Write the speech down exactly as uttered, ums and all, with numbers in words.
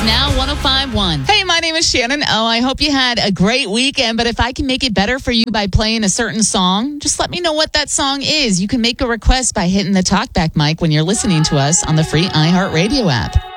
now one oh five point one. Hey, my name is Shannon Oh. I hope you had a great weekend, but if I can make it better for you by playing a certain song, just let me know what that song is. You can make a request by hitting the talkback mic when you're listening to us on the free iHeartRadio app.